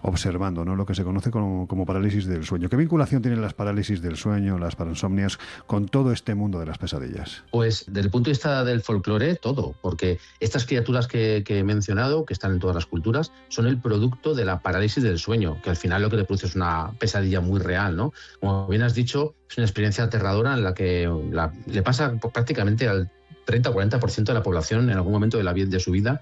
observando, ¿no? Lo que se conoce como parálisis del sueño. ¿Qué vinculación tienen las parálisis del sueño, las parasomnias, con todo este mundo de las pesadillas? Pues desde el punto de vista del folclore, todo, porque estas criaturas que he mencionado, que están en todas las culturas, son el producto de la parálisis del sueño, que al final lo que le produce es una pesadilla muy real, ¿no? Como bien has dicho, es una experiencia aterradora en la que le pasa prácticamente al 30 o 40% de la población en algún momento de su vida.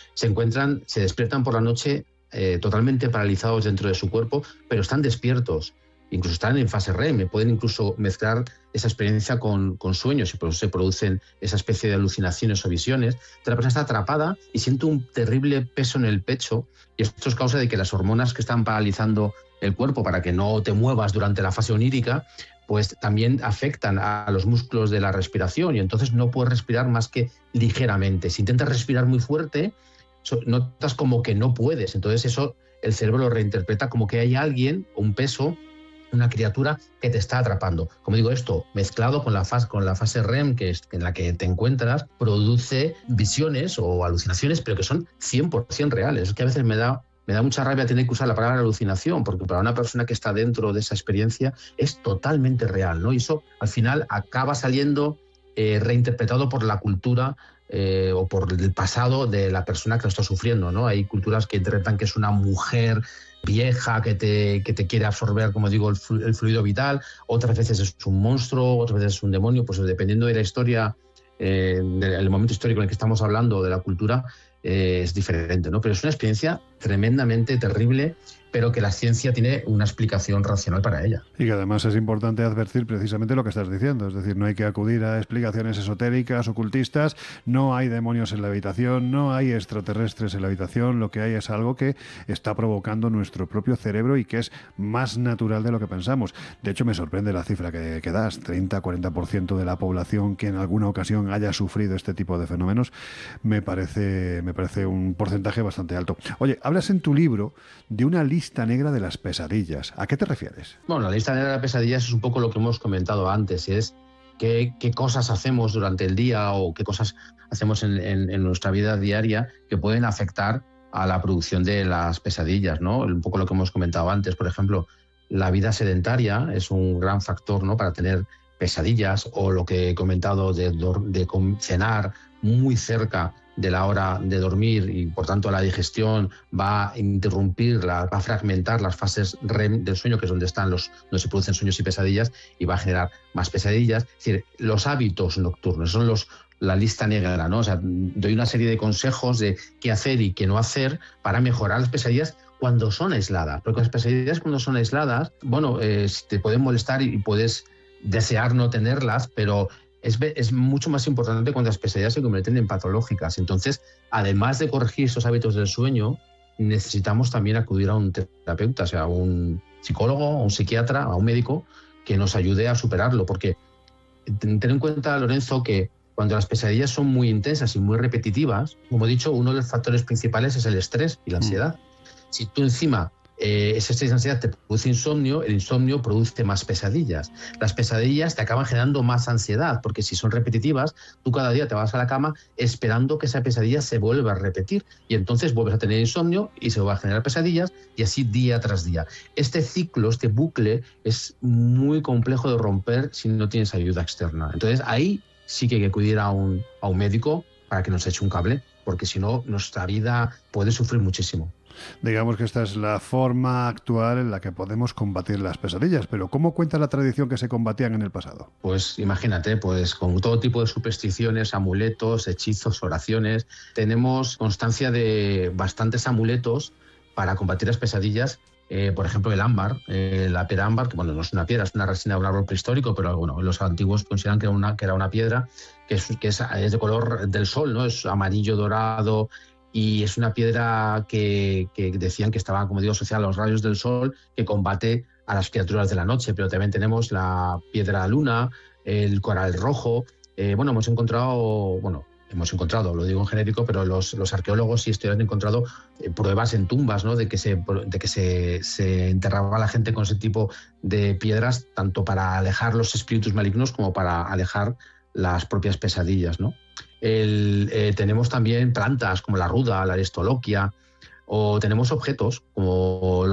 Se despiertan por la noche totalmente paralizados dentro de su cuerpo, pero están despiertos. Incluso están en fase REM, pueden incluso mezclar esa experiencia con sueños y por eso se producen esa especie de alucinaciones o visiones. La persona está atrapada y siente un terrible peso en el pecho, y esto es causa de que las hormonas que están paralizando el cuerpo para que no te muevas durante la fase onírica, pues también afectan a los músculos de la respiración y entonces no puedes respirar más que ligeramente. Si intentas respirar muy fuerte, notas como que no puedes, entonces eso el cerebro lo reinterpreta como que hay alguien, un peso, una criatura que te está atrapando. Como digo, esto mezclado con la fase REM en la que te encuentras, produce visiones o alucinaciones, pero que son 100% reales. Es que a veces me da mucha rabia tener que usar la palabra alucinación, porque para una persona que está dentro de esa experiencia es totalmente real, ¿no? Y eso al final acaba saliendo reinterpretado por la cultura o por el pasado de la persona que lo está sufriendo, ¿no? Hay culturas que interpretan que es una mujer vieja que te quiere absorber, como digo, el fluido vital, otras veces es un monstruo, otras veces es un demonio, pues dependiendo de la historia, del momento histórico en el que estamos hablando, de la cultura, es diferente, ¿no? Pero es una experiencia tremendamente terrible, pero que la ciencia tiene una explicación racional para ella. Y que además es importante advertir precisamente lo que estás diciendo, es decir, no hay que acudir a explicaciones esotéricas, ocultistas, no hay demonios en la habitación, no hay extraterrestres en la habitación, lo que hay es algo que está provocando nuestro propio cerebro y que es más natural de lo que pensamos. De hecho, me sorprende la cifra que das, 30-40% de la población que en alguna ocasión haya sufrido este tipo de fenómenos, me parece un porcentaje bastante alto. Oye, hablas en tu libro de una lista negra de las pesadillas. ¿A qué te refieres? Bueno, la lista negra de pesadillas es un poco lo que hemos comentado antes, es qué cosas hacemos durante el día o qué cosas hacemos en nuestra vida diaria que pueden afectar a la producción de las pesadillas, ¿no? Un poco lo que hemos comentado antes, por ejemplo, la vida sedentaria es un gran factor, ¿no?, para tener pesadillas, o lo que he comentado de cenar muy cerca de la hora de dormir y por tanto la digestión va a interrumpir, va a fragmentar las fases REM del sueño, que es donde se producen sueños y pesadillas, y va a generar más pesadillas. Es decir, los hábitos nocturnos son la lista negra, ¿no? O sea, doy una serie de consejos de qué hacer y qué no hacer para mejorar las pesadillas cuando son aisladas, porque las pesadillas cuando son aisladas, bueno, te pueden molestar y puedes desear no tenerlas, pero es mucho más importante cuando las pesadillas se convierten en patológicas. Entonces, además de corregir esos hábitos del sueño, necesitamos también acudir a un terapeuta, o sea, a un psicólogo, a un psiquiatra, a un médico que nos ayude a superarlo, porque ten en cuenta, Lorenzo, que cuando las pesadillas son muy intensas y muy repetitivas, como he dicho, uno de los factores principales es el estrés y la ansiedad. Si tú encima ese estrés y ansiedad te produce insomnio, el insomnio produce más pesadillas. Las pesadillas te acaban generando más ansiedad, porque si son repetitivas, tú cada día te vas a la cama esperando que esa pesadilla se vuelva a repetir, y entonces vuelves a tener insomnio y se va a generar pesadillas, y así día tras día. Este ciclo, este bucle, es muy complejo de romper si no tienes ayuda externa. Entonces ahí sí que hay que acudir a un médico para que nos eche un cable, porque si no, nuestra vida puede sufrir muchísimo. Digamos que esta es la forma actual en la que podemos combatir las pesadillas, pero ¿cómo cuenta la tradición que se combatían en el pasado? Pues imagínate, pues con todo tipo de supersticiones, amuletos, hechizos, oraciones. Tenemos constancia de bastantes amuletos para combatir las pesadillas. Por ejemplo, el ámbar, la piedra ámbar, que bueno, no es una piedra, es una resina de un árbol prehistórico, pero bueno, los antiguos consideran que era una piedra que es de color del sol, ¿no? Es amarillo, dorado, y es una piedra que decían que estaba, como digo, asociada a los rayos del sol, que combate a las criaturas de la noche. Pero también tenemos la piedra luna, el coral rojo. Hemos encontrado, lo digo en genérico, pero los arqueólogos y historiadores han encontrado pruebas en tumbas, ¿no?, de que se enterraba a la gente con ese tipo de piedras, tanto para alejar los espíritus malignos como para alejar las propias pesadillas, ¿no? Tenemos también plantas como la ruda, la aristoloquia, o tenemos objetos como